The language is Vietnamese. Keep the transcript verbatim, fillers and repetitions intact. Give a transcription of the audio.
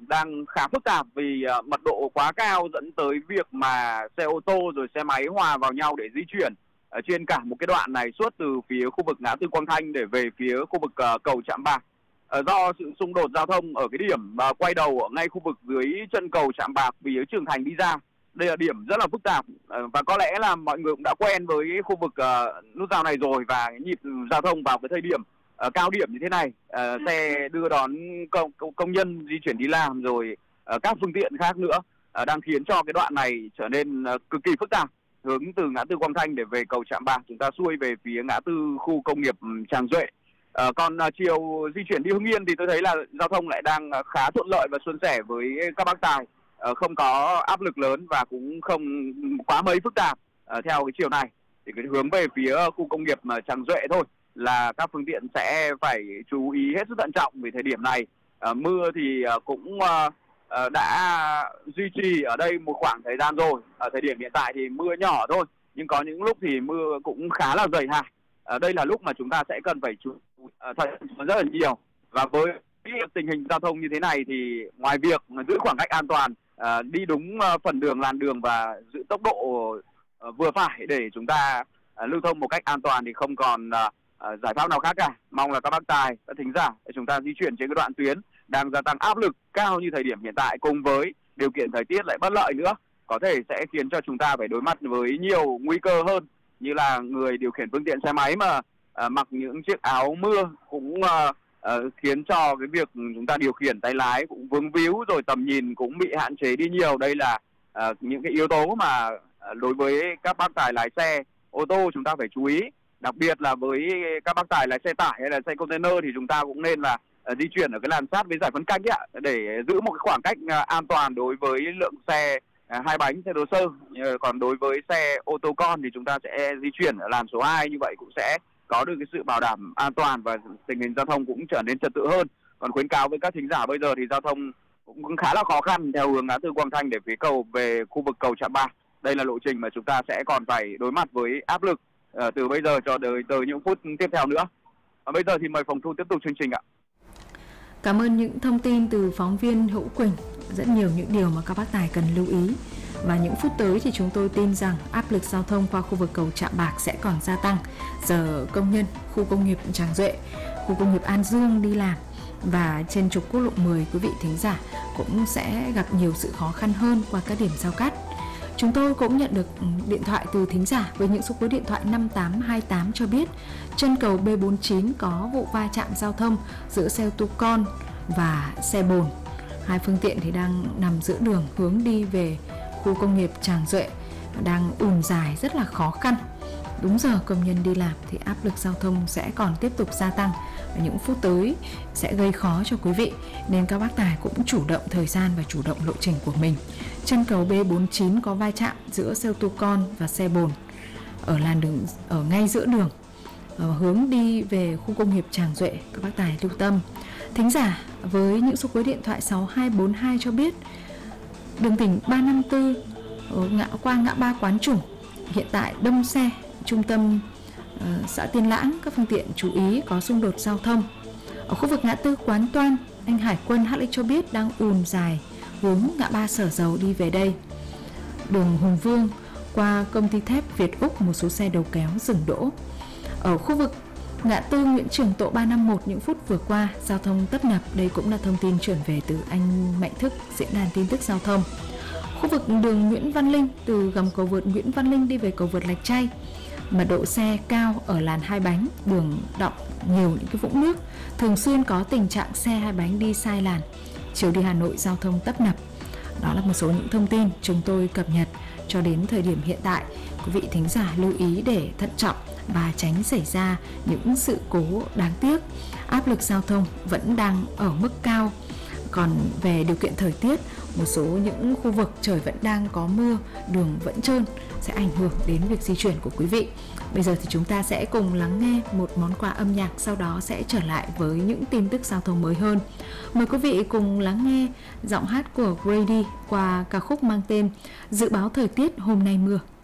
đang khá phức tạp vì uh, mật độ quá cao dẫn tới việc mà xe ô tô rồi xe máy hòa vào nhau để di chuyển ở trên cả một cái đoạn này suốt từ phía khu vực ngã tư Quang Thanh để về phía khu vực uh, cầu Trạm Bạc. Uh, do sự xung đột giao thông ở cái điểm uh, quay đầu ở ngay khu vực dưới chân cầu Trạm Bạc phía Trường Thành đi ra, đây là điểm rất là phức tạp uh, và có lẽ là mọi người cũng đã quen với khu vực uh, nút giao này rồi, và nhịp giao thông vào cái thời điểm uh, cao điểm như thế này, uh, xe đưa đón công, công, công nhân di chuyển đi làm rồi uh, các phương tiện khác nữa uh, đang khiến cho cái đoạn này trở nên uh, cực kỳ phức tạp. Hướng từ ngã tư Quang Thanh để về cầu Trạm Bạc, chúng ta xuôi về phía ngã tư khu công nghiệp Tràng Duệ. À, còn à, chiều di chuyển đi Hưng Yên thì tôi thấy là giao thông lại đang à, khá thuận lợi và suôn sẻ với các bác tài, à, không có áp lực lớn và cũng không quá mấy phức tạp à, theo cái chiều này. Thì cái hướng về phía khu công nghiệp mà Tràng Duệ thôi là các phương tiện sẽ phải chú ý hết sức thận trọng vì thời điểm này. À, mưa thì à, cũng à, à, đã duy trì ở đây một khoảng thời gian rồi. Ở thời điểm hiện tại thì mưa nhỏ thôi, nhưng có những lúc thì mưa cũng khá là dày hạt. À, đây là lúc mà chúng ta sẽ cần phải chú uh, rất là nhiều, và với tình hình giao thông như thế này thì ngoài việc giữ khoảng cách an toàn, uh, đi đúng uh, phần đường làn đường và giữ tốc độ uh, vừa phải để chúng ta uh, lưu thông một cách an toàn thì không còn uh, uh, giải pháp nào khác cả. Mong là các bác tài, các thính giả để chúng ta di chuyển trên cái đoạn tuyến đang gia tăng áp lực cao như thời điểm hiện tại, cùng với điều kiện thời tiết lại bất lợi nữa, có thể sẽ khiến cho chúng ta phải đối mặt với nhiều nguy cơ hơn, như là người điều khiển phương tiện xe máy mà à, mặc những chiếc áo mưa cũng à, à, khiến cho cái việc chúng ta điều khiển tay lái cũng vướng víu, rồi tầm nhìn cũng bị hạn chế đi nhiều. Đây là à, những cái yếu tố mà à, đối với các bác tài lái xe ô tô chúng ta phải chú ý, đặc biệt là với các bác tài lái xe tải hay là xe container thì chúng ta cũng nên là à, di chuyển ở cái làn sát với giải phân cách ạ, để giữ một cái khoảng cách à, an toàn đối với lượng xe À, hai bánh, xe đồ sơ. Còn đối với xe ô tô con thì chúng ta sẽ di chuyển ở làn số hai, như vậy cũng sẽ có được cái sự bảo đảm an toàn và tình hình giao thông cũng trở nên trật tự hơn. Còn khuyến cáo với các thính giả bây giờ thì giao thông cũng khá là khó khăn theo hướng ngã tư Quang Thanh để phía cầu về khu vực cầu Trạm Bạc. Đây là lộ trình mà chúng ta sẽ còn phải đối mặt với áp lực uh, từ bây giờ cho tới, tới những phút tiếp theo nữa. Và bây giờ thì mời phòng thu tiếp tục chương trình ạ. Cảm ơn những thông tin từ phóng viên Hữu Quỳnh, rất nhiều những điều mà các bác tài cần lưu ý. Và những phút tới thì chúng tôi tin rằng áp lực giao thông qua khu vực cầu Trạm Bạc sẽ còn gia tăng. Giờ công nhân khu công nghiệp Tràng Duệ, khu công nghiệp An Dương đi làm và trên trục quốc lộ mười, quý vị thính giả cũng sẽ gặp nhiều sự khó khăn hơn qua các điểm giao cắt. Chúng tôi cũng nhận được điện thoại từ thính giả với những số cuối điện thoại năm tám hai tám cho biết chân cầu B bốn mươi chín có vụ va chạm giao thông giữa xe ô tô con và xe bồn. Hai phương tiện thì đang nằm giữa đường hướng đi về khu công nghiệp Tràng Duệ, đang ùn dài rất là khó khăn. Đúng giờ công nhân đi làm thì áp lực giao thông sẽ còn tiếp tục gia tăng, và những phút tới sẽ gây khó cho quý vị, nên các bác tài cũng chủ động thời gian và chủ động lộ trình của mình. Chân cầu B bốn mươi chín có va chạm giữa xe ô tô con và xe bồn ở làn đường ở ngay giữa đường, ở hướng đi về khu công nghiệp Tràng Duệ, các bác tài lưu tâm. Thính giả với những số cuối điện thoại sáu hai bốn hai cho biết đường tỉnh ba năm tư ở ngã qua ngã ba Quán Chủng hiện tại đông xe, trung tâm uh, xã Tiên Lãng các phương tiện chú ý có xung đột giao thông. Ở khu vực ngã tư Quán Toan, anh Hải Quân hát lích cho biết đang ùn dài hướng ngã ba Sở Dầu đi về đây. Đường Hùng Vương qua công ty thép Việt Úc, một số xe đầu kéo dừng đỗ. Ở khu vực ngã tư Nguyễn Trường Tộ ba năm mốt những phút vừa qua giao thông tấp nập. Đây cũng là thông tin chuyển về từ anh Mạnh Thức, diễn đàn tin tức giao thông. Khu vực đường Nguyễn Văn Linh từ gầm cầu vượt Nguyễn Văn Linh đi về cầu vượt Lạch Tray, mật độ xe cao ở làn hai bánh, đường đọng nhiều những cái vũng nước, thường xuyên có tình trạng xe hai bánh đi sai làn. Chiều đi Hà Nội giao thông tấp nập. Đó là một số những thông tin chúng tôi cập nhật cho đến thời điểm hiện tại. Quý vị thính giả lưu ý để thận trọng và tránh xảy ra những sự cố đáng tiếc. Áp lực giao thông vẫn đang ở mức cao. Còn về điều kiện thời tiết, một số những khu vực trời vẫn đang có mưa, đường vẫn trơn, sẽ ảnh hưởng đến việc di chuyển của quý vị. Bây giờ thì chúng ta sẽ cùng lắng nghe một món quà âm nhạc, sau đó sẽ trở lại với những tin tức giao thông mới hơn. Mời quý vị cùng lắng nghe giọng hát của Grady qua ca khúc mang tên Dự báo thời tiết hôm nay mưa.